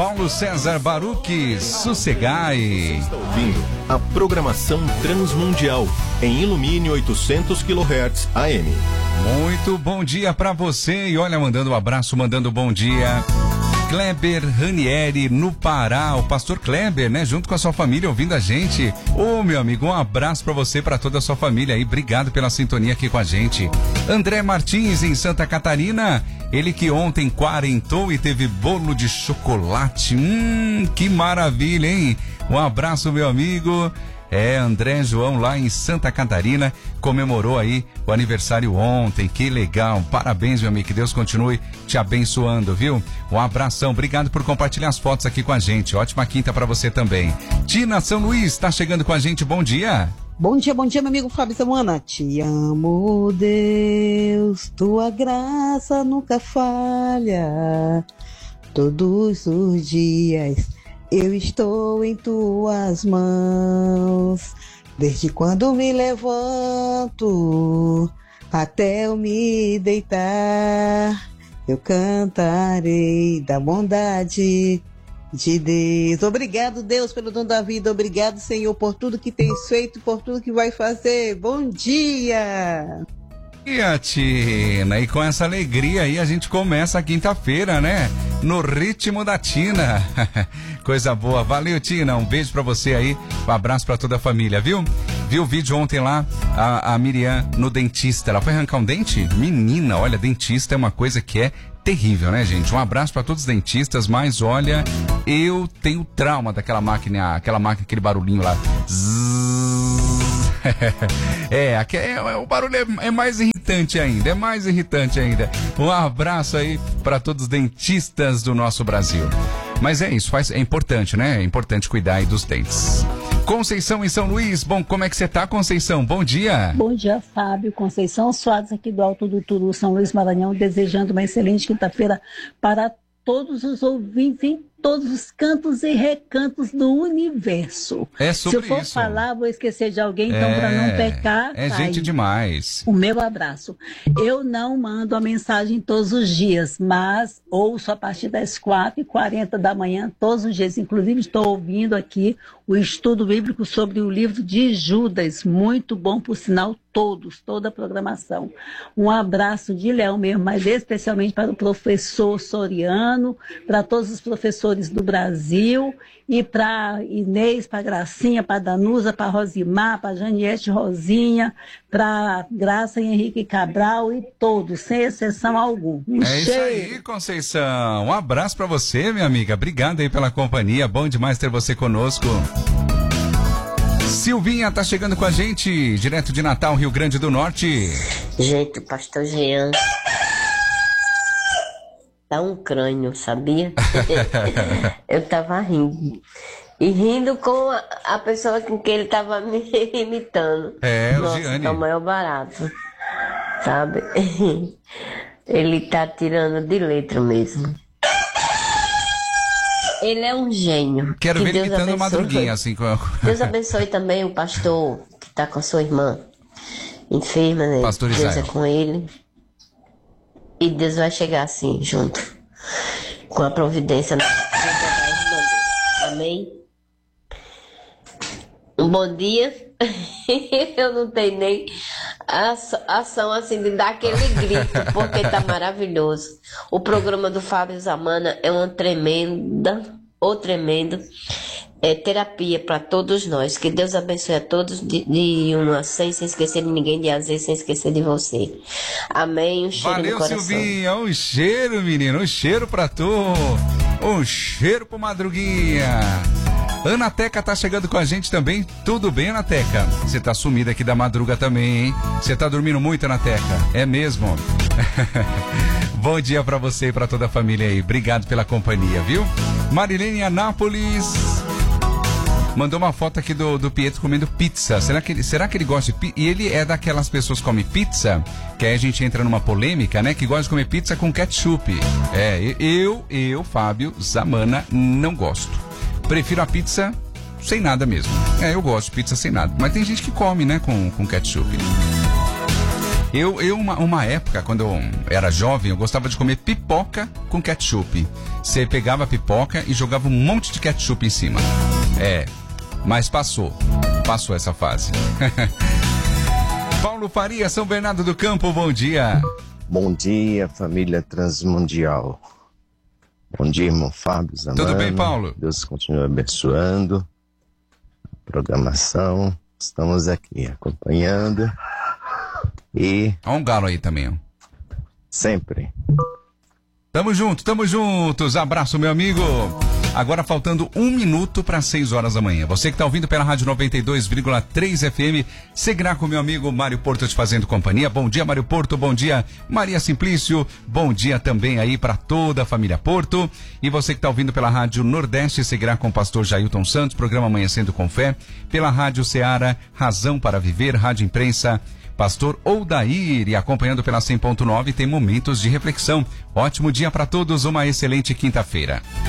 Paulo César Baruch, Sossegai. Está ouvindo a programação Transmundial em Ilumine 800 kHz AM. Muito bom dia pra você. E olha, mandando um abraço, mandando bom dia. Kleber Ranieri, no Pará, o pastor Kleber, né, junto com a sua família, ouvindo a gente. Ô, meu amigo, um abraço pra você, pra toda a sua família aí, obrigado pela sintonia aqui com a gente. André Martins, em Santa Catarina, ele que ontem quarentou e teve bolo de chocolate, que maravilha, hein? Um abraço, meu amigo. André João lá em Santa Catarina comemorou aí o aniversário ontem, que legal, parabéns, meu amigo, que Deus continue te abençoando, viu? Um abração, obrigado por compartilhar as fotos aqui com a gente, ótima quinta pra você também. Tina São Luís tá chegando com a gente, bom dia. Bom dia, meu amigo Fábio Samana. Te amo, Deus, tua graça nunca falha, todos os dias eu estou em tuas mãos, desde quando me levanto até eu me deitar, eu cantarei da bondade de Deus. Obrigado, Deus, pelo dom da vida. Obrigado, Senhor, por tudo que tens feito, por tudo que vai fazer. Bom dia! E a Tina, e com essa alegria aí a gente começa a quinta-feira, né? No ritmo da Tina. Coisa boa. Valeu, Tina. Um beijo pra você aí. Um abraço pra toda a família, viu? Viu o vídeo ontem lá, a Miriam no dentista. Ela foi arrancar um dente? Menina, olha, dentista é uma coisa que é terrível, né, gente? Um abraço pra todos os dentistas, mas olha, eu tenho trauma daquela máquina, aquele barulhinho lá. O barulho é mais irritante ainda, Um abraço aí para todos os dentistas do nosso Brasil. Mas é isso, é importante, né? É importante cuidar aí dos dentes. Conceição em São Luís, bom, como é que você tá, Conceição? Bom dia. Bom dia, Fábio. Conceição Soares aqui do Alto do Turu, São Luís, Maranhão, desejando uma excelente quinta-feira para todos os ouvintes em todos os cantos e recantos do universo. É sobre isso. Se eu for falar, vou esquecer de alguém, então para não pecar, é gente demais. O meu abraço. Eu não mando a mensagem todos os dias, mas ouço a partir das 4h40 da manhã, todos os dias. Inclusive, estou ouvindo aqui o estudo bíblico sobre o livro de Judas. Muito bom, por sinal, toda a programação. Um abraço de leão mesmo, mas especialmente para o professor Soriano, para todos os professores do Brasil, e para Inês, para Gracinha, para Danusa, para Rosimar, para Janiete Rosinha, para Graça e Henrique Cabral e todos, sem exceção alguma. Isso aí, Conceição. Um abraço para você, minha amiga. Obrigado aí pela companhia. Bom demais ter você conosco. Silvinha tá chegando com a gente, direto de Natal, Rio Grande do Norte. Gente, o pastor Jean tá um crânio, sabia? Eu tava rindo. E rindo com a pessoa com quem ele tava me imitando. O Gianni. É o maior barato, sabe? Ele tá tirando de letra mesmo. Ele é um gênio. Quero ver ele imitando a Madruguinha, assim. Deus abençoe também o pastor que tá com a sua irmã enferma, né? Pastor Israel. Deus é com ele. E Deus vai chegar assim, junto com a providência da irmã. Amém? Um bom dia. Eu não tenho nem ação assim de dar aquele grito, porque tá maravilhoso. O programa do Fábio Zamana é uma tremendo terapia para todos nós. Que Deus abençoe a todos de 1 a 100, sem esquecer de ninguém, de A a Z, sem esquecer de você. Amém. Um cheiro no coração. Valeu, Silvinha. Um cheiro, menino. Um cheiro pra tu. Um cheiro pro Madruguinha. Ana Teca tá chegando com a gente também. Tudo bem, Ana Teca? Você tá sumida aqui da madruga também, hein? Você tá dormindo muito, Ana Teca? É mesmo? Bom dia pra você e pra toda a família aí. Obrigado pela companhia, viu? Marilene Anápolis mandou uma foto aqui do Pietro comendo pizza. Será que ele gosta de pizza? E ele é daquelas pessoas que comem pizza, que aí a gente entra numa polêmica, né? Que gosta de comer pizza com ketchup. Eu, Fábio Zamana, não gosto. Prefiro a pizza sem nada mesmo. Eu gosto de pizza sem nada. Mas tem gente que come, né, com ketchup. Uma época, quando eu era jovem, eu gostava de comer pipoca com ketchup. Você pegava a pipoca e jogava um monte de ketchup em cima. Mas passou essa fase. Paulo Faria, São Bernardo do Campo, bom dia. Bom dia, família Transmundial. Bom dia, irmão Fábio Zamano. Tudo bem, Paulo? Deus continue abençoando a programação. Estamos aqui acompanhando. E... Olha um galo aí também, ó. Sempre. Tamo juntos. Abraço, meu amigo. Agora faltando 1 minuto para 6 horas da manhã. Você que está ouvindo pela Rádio 92,3 FM, seguirá com meu amigo Mário Porto te fazendo companhia. Bom dia, Mário Porto. Bom dia, Maria Simplício. Bom dia também aí para toda a família Porto. E você que está ouvindo pela Rádio Nordeste, seguirá com o pastor Jailton Santos, programa Amanhecendo com Fé. Pela Rádio Ceará, Razão para Viver, Rádio Imprensa, Pastor Odair, e acompanhando pela 100.9 tem momentos de reflexão. Ótimo dia para todos, uma excelente quinta-feira.